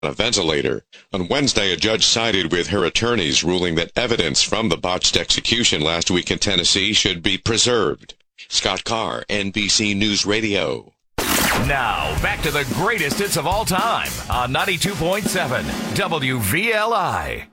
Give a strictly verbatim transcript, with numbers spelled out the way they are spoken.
a ventilator. On Wednesday, a judge sided with her attorneys, ruling that evidence from the botched execution last week in Tennessee should be preserved. Scott Carr, N B C News Radio. Now, back to the greatest hits of all time on ninety-two point seven W V L I.